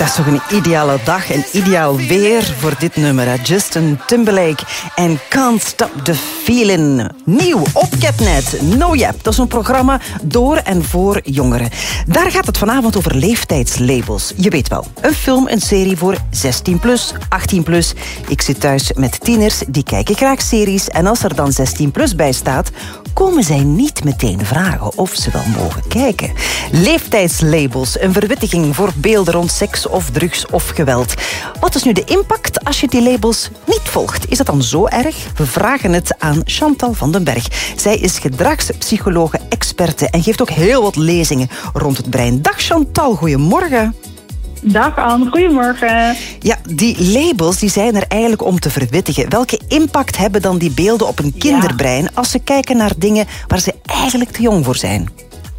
is toch een ideale dag, een ideaal weer voor dit nummer. Hè? Justin Timberlake en Can't Stop the Feeling. Nieuw op Catnet. No Yap, dat is een programma door en voor jongeren. Daar gaat het vanavond over leeftijdslabels. Je weet wel, een film, een serie voor 16+, 18+. Ik zit thuis met tieners, die kijken graag series. En als er dan 16+ bij staat, komen zij niet meteen vragen of ze wel mogen kijken. Leeftijdslabels, een verwittiging voor beelden rond seks of drugs of geweld. Wat is nu de impact als je die labels niet volgt? Is dat dan zo erg? We vragen het aan Chantal van den Berg. Zij is gedragspsychologe-experte en geeft ook heel wat lezingen rond het brein. Dag Chantal, goedemorgen. Dag Anne, goedemorgen. Ja, die labels die zijn er eigenlijk om te verwittigen. Welke impact hebben dan die beelden op een kinderbrein als ze kijken naar dingen waar ze eigenlijk te jong voor zijn?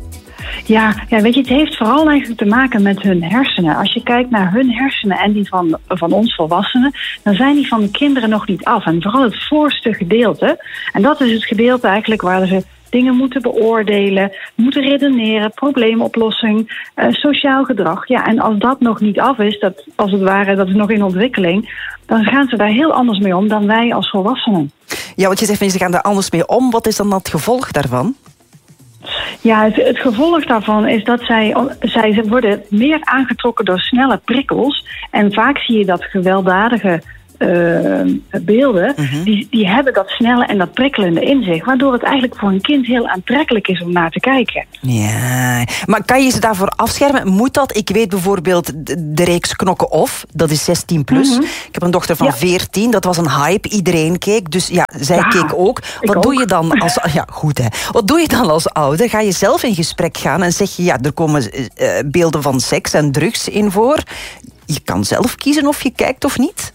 Ja, weet je, het heeft vooral eigenlijk te maken met hun hersenen. Als je kijkt naar hun hersenen en die van ons volwassenen, dan zijn die van de kinderen nog niet af. En vooral het voorste gedeelte. En dat is het gedeelte eigenlijk waar ze dingen moeten beoordelen, moeten redeneren, probleemoplossing, sociaal gedrag. Ja, en als dat nog niet af is, dat als het ware, dat is nog in ontwikkeling, dan gaan ze daar heel anders mee om dan wij als volwassenen. Ja, want je zegt, ze gaan daar anders mee om. Wat is dan het gevolg daarvan? Ja, het gevolg daarvan is dat zij worden meer aangetrokken door snelle prikkels. En vaak zie je dat gewelddadige beelden, die hebben dat snelle en dat prikkelende in zich, waardoor het eigenlijk voor een kind heel aantrekkelijk is om naar te kijken. Ja, maar kan je ze daarvoor afschermen? Moet dat? Ik weet bijvoorbeeld de reeks Knokken Of, dat is 16+. Ik heb een dochter van 14, dat was een hype, iedereen keek, dus ja, zij keek ook. Wat doe je dan als... Ja, goed hè. Wat doe je dan als ouder? Ga je zelf in gesprek gaan en zeg je, ja, er komen beelden van seks en drugs in voor. Je kan zelf kiezen of je kijkt of niet.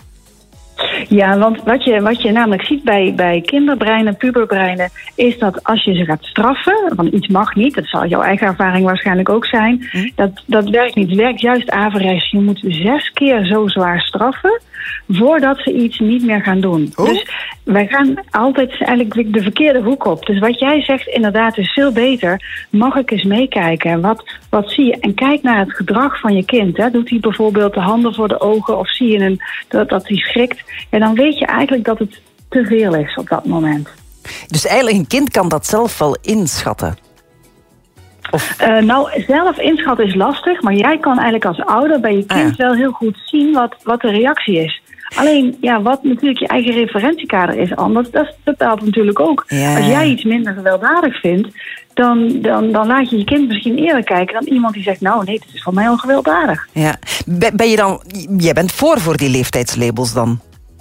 Ja, want wat je namelijk ziet bij kinderbreinen, puberbreinen, is dat als je ze gaat straffen, van iets mag niet, dat zal jouw eigen ervaring waarschijnlijk ook zijn, dat werkt niet. Het werkt juist averechts. Je moet 6 keer zo zwaar straffen voordat ze iets niet meer gaan doen. Dus wij gaan altijd eigenlijk de verkeerde hoek op. Dus wat jij zegt inderdaad is veel beter. Mag ik eens meekijken? Wat zie je? En kijk naar het gedrag van je kind. Hè. Doet hij bijvoorbeeld de handen voor de ogen of zie je dat hij schrikt? En dan weet je eigenlijk dat het te veel is op dat moment. Dus eigenlijk een kind kan dat zelf wel inschatten? Nou, zelf inschatten is lastig, maar jij kan eigenlijk als ouder bij je kind wel heel goed zien wat de reactie is. Alleen, ja, wat natuurlijk je eigen referentiekader is, anders, dat bepaalt natuurlijk ook. Ja. Als jij iets minder gewelddadig vindt, dan laat je kind misschien eerder kijken dan iemand die zegt, nou nee, het is voor mij al gewelddadig. Ja. Jij bent voor die leeftijdslabels dan?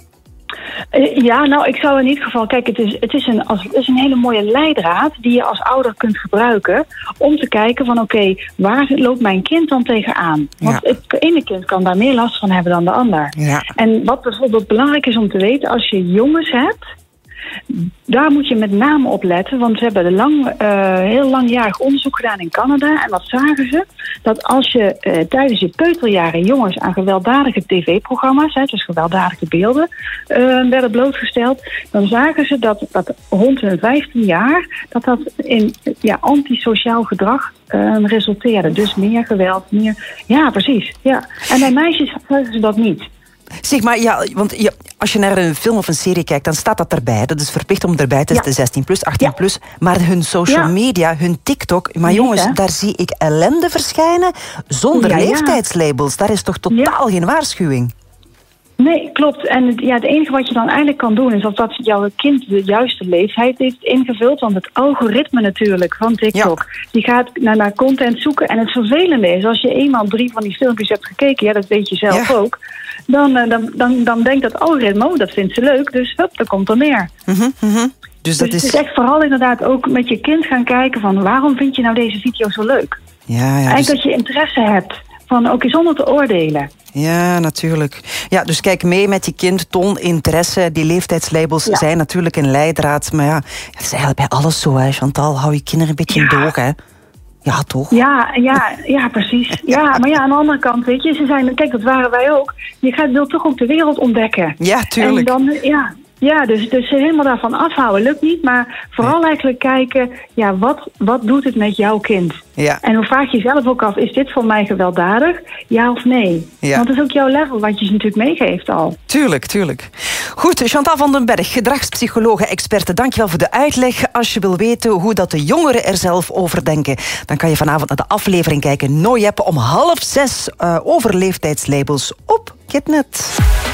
Ja, nou, ik zou in ieder geval... Kijk, het is een hele mooie leidraad die je als ouder kunt gebruiken om te kijken van oké, waar loopt mijn kind dan tegenaan? Want het ene kind kan daar meer last van hebben dan de ander. Ja. En wat bijvoorbeeld belangrijk is om te weten, als je jongens hebt, daar moet je met name op letten, want ze hebben heel langjarig onderzoek gedaan in Canada. En wat zagen ze? Dat als je tijdens je peuterjaren jongens aan gewelddadige tv-programma's, dus gewelddadige beelden, werden blootgesteld, dan zagen ze dat rond hun 15 jaar dat in antisociaal gedrag resulteerde. Dus meer geweld, meer... Ja, precies. Ja. En bij meisjes zagen ze dat niet. Zeg maar, ja, want als je naar een film of een serie kijkt, dan staat dat erbij. Dat is verplicht om erbij te zetten, 16+, 18+. Maar hun social media, hun TikTok... Maar jongens, daar zie ik ellende verschijnen zonder leeftijdslabels. Daar is toch totaal geen waarschuwing? Nee, klopt. En het enige wat je dan eigenlijk kan doen is dat jouw kind de juiste leeftijd heeft ingevuld. Want het algoritme natuurlijk van TikTok, die gaat naar content zoeken. En het vervelende is, als je eenmaal 3 van die filmpjes hebt gekeken, dat weet je zelf ook, dan denkt dat algoritme, dat vindt ze leuk, dus er komt er meer. Dus het is echt vooral inderdaad ook met je kind gaan kijken van waarom vind je nou deze video zo leuk? Eigenlijk dat je interesse hebt van zonder te oordelen. Ja, natuurlijk. Ja, dus kijk mee met je kind, toon interesse. Die leeftijdslabels zijn natuurlijk een leidraad. Maar het is eigenlijk bij alles zo, hè, Chantal. Hou je kinderen een beetje in doog, hè? Ja, toch? Ja, precies. Ja, maar aan de andere kant, weet je, kijk, dat waren wij ook. Je wil toch ook de wereld ontdekken. Ja, tuurlijk. En dan, Ja, dus helemaal daarvan afhouden lukt niet. Maar vooral eigenlijk kijken, ja, wat doet het met jouw kind? Ja. En hoe vraag je jezelf ook af, is dit voor mij gewelddadig? Ja of nee? Ja. Want dat is ook jouw level wat je ze natuurlijk meegeeft al. Tuurlijk. Goed, Chantal van den Berg, gedragspsychologe-experte. Dankjewel voor de uitleg. Als je wil weten hoe dat de jongeren er zelf over denken, dan kan je vanavond naar de aflevering kijken. NoJap om 5:30 over leeftijdslabels op Kidnet.